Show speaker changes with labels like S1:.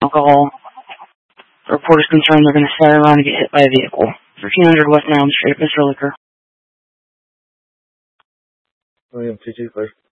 S1: alcohol. The report is concerned they're going to start around and get hit by a vehicle. 1300 West Elm Street, Mr. Liquor.
S2: William 225.